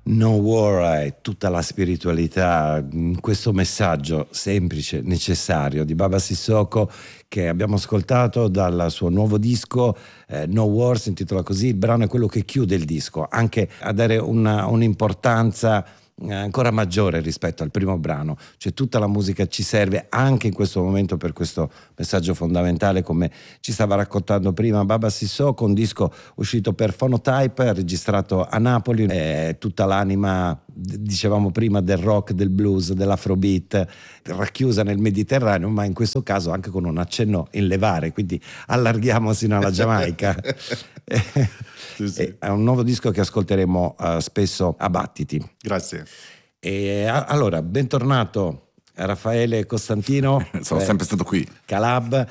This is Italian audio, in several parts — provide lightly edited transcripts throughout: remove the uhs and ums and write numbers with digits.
No War e tutta la spiritualità, questo messaggio semplice, necessario di Baba Sissoko che abbiamo ascoltato dal suo nuovo disco No War, si intitola così. Il brano è quello che chiude il disco, anche a dare un'importanza ancora maggiore rispetto al primo brano, cioè tutta la musica ci serve anche in questo momento per questo messaggio fondamentale, come ci stava raccontando prima Baba Sissoko, un disco uscito per Phonotype, registrato a Napoli, tutta l'anima, dicevamo prima, del rock, del blues, dell'afrobeat racchiusa nel Mediterraneo, ma in questo caso anche con un accenno in levare, quindi allarghiamo sino alla Giamaica. Sì. È un nuovo disco che ascolteremo spesso a Battiti. Grazie. Allora, bentornato Raffaele Costantino. Sono sempre stato qui. Calab.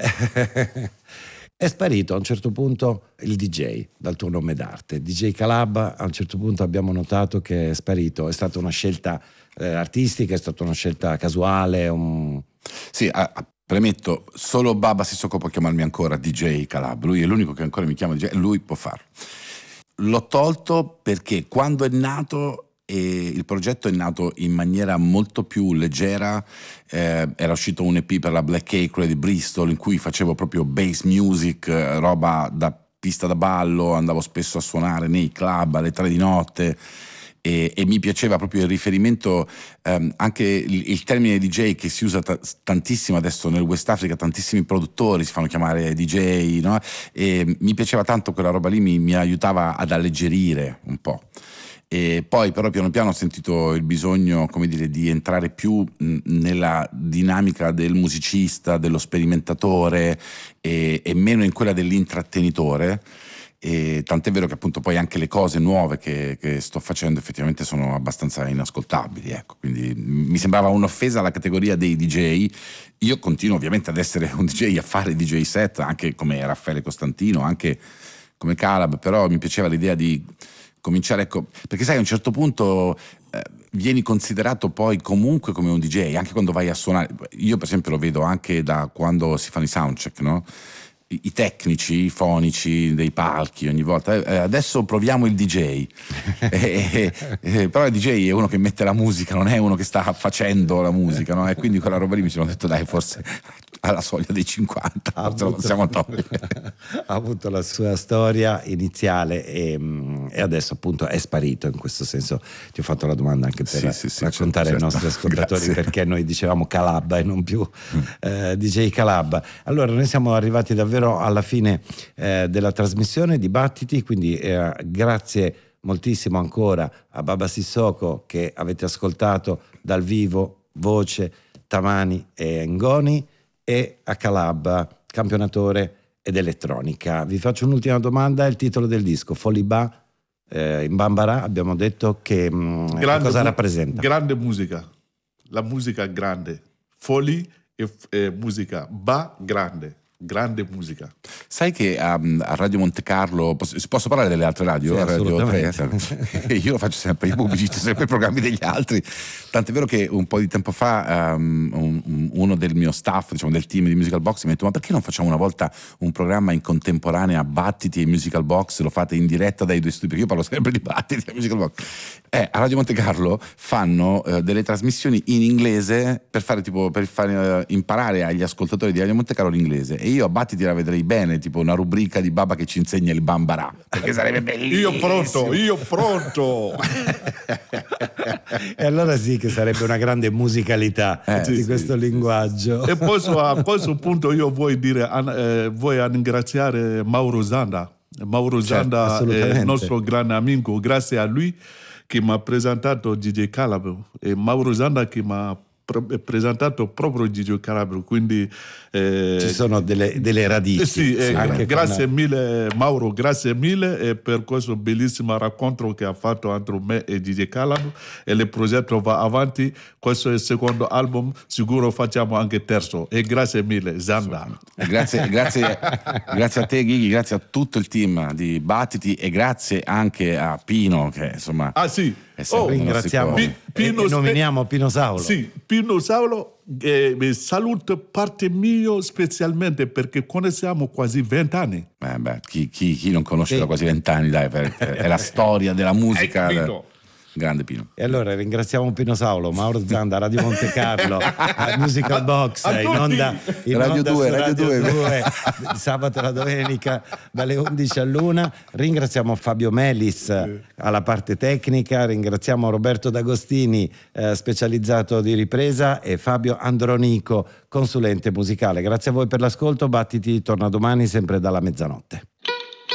È sparito a un certo punto il DJ dal tuo nome d'arte. DJ Calab, a un certo punto abbiamo notato che è sparito. È stata una scelta artistica, è stata una scelta casuale? Sì, premetto, solo Baba Sissoko può chiamarmi ancora DJ Calab. Lui è l'unico che ancora mi chiama DJ, lui può farlo. L'ho tolto perché quando è nato, il progetto è nato in maniera molto più leggera, era uscito un EP per la Black Acre di Bristol in cui facevo proprio bass music, roba da pista da ballo, andavo spesso a suonare nei club alle 3 di notte. E mi piaceva proprio il riferimento, anche il termine DJ che si usa tantissimo adesso nel West Africa, tantissimi produttori si fanno chiamare DJ, no? E mi piaceva tanto quella roba lì, mi aiutava ad alleggerire un po'. E poi però piano piano ho sentito il bisogno, come dire, di entrare più nella dinamica del musicista, dello sperimentatore e meno in quella dell'intrattenitore. E tant'è vero che appunto poi anche le cose nuove che sto facendo effettivamente sono abbastanza inascoltabili, ecco. Quindi mi sembrava un'offesa alla categoria dei DJ. Io continuo ovviamente ad essere un DJ, a fare DJ set anche come Raffaele Costantino, anche come Calab, però mi piaceva l'idea di cominciare, ecco, perché sai, a un certo punto vieni considerato poi comunque come un DJ anche quando vai a suonare. Io per esempio lo vedo anche da quando si fanno i soundcheck, no? I tecnici, i fonici dei palchi ogni volta, adesso proviamo il DJ. Però il DJ è uno che mette la musica, non è uno che sta facendo la musica, no? E quindi quella roba lì mi sono detto, dai, forse alla soglia dei 50 forse lo possiamo togliere. Ha avuto la sua storia iniziale e adesso appunto è sparito. In questo senso ti ho fatto la domanda anche per raccontare ai nostri ascoltatori perché noi dicevamo Calab e non più DJ Calab. Allora noi siamo arrivati davvero alla fine della trasmissione Dibattiti, quindi grazie moltissimo ancora a Baba Sissoko che avete ascoltato dal vivo, voce, Tamani e Ngoni, e a Calab, campionatore ed elettronica. Vi faccio un'ultima domanda: il titolo del disco Foliba in Bambara, abbiamo detto che cosa rappresenta? Grande musica, la musica grande, Foli e musica, ba grande musica. Sai che a Radio Monte Carlo posso parlare delle altre radio? Sì, Radio 3, io faccio sempre, io pubblicizzo sempre i programmi degli altri, tant'è vero che un po' di tempo fa uno del mio staff, diciamo del team di Musical Box, mi ha detto: ma perché non facciamo una volta un programma in contemporanea, Battiti e Musical Box, lo fate in diretta dai due studi, perché io parlo sempre di Battiti e Musical Box. A Radio Monte Carlo fanno delle trasmissioni in inglese per fare imparare agli ascoltatori di Radio Monte Carlo l'inglese, e io a Battiti la vedrei bene, tipo una rubrica di Baba che ci insegna il Bambara, perché sarebbe bellissimo. Io pronto. E allora sì che sarebbe una grande musicalità di questo linguaggio. E a questo punto io voglio ringraziare Mauro Zanda. Mauro Zanda è il nostro grande amico, grazie a lui che mi ha presentato DJ Calab, e Mauro Zanda che mi ha presentato proprio DJ Calab, quindi ci sono delle radici. Sì, grazie mille Mauro, grazie mille per questo bellissimo racconto che ha fatto tra me e DJ Calab, e il progetto va avanti. Questo è il secondo album, sicuro facciamo anche terzo, e grazie mille Zanda. Grazie a te Ghighi, grazie a tutto il team di Battiti, e grazie anche a Pino che insomma ringraziamo Pino, nominiamo Pino Saulo. Sì, Pino Saulo, saluto parte mio specialmente perché conosciamo quasi 20 anni. Chi non conosce da quasi 20 anni, dai, è la storia della musica. Grande Pino. E allora ringraziamo Pino Saulo, Mauro Zanda, Radio Monte Carlo, Musical Box, in onda Radio 2, sabato e la domenica dalle 11 all'1. Ringraziamo Fabio Melis alla parte tecnica, ringraziamo Roberto D'Agostini, specializzato di ripresa, e Fabio Andronico, consulente musicale. Grazie a voi per l'ascolto. Battiti torna domani sempre dalla mezzanotte.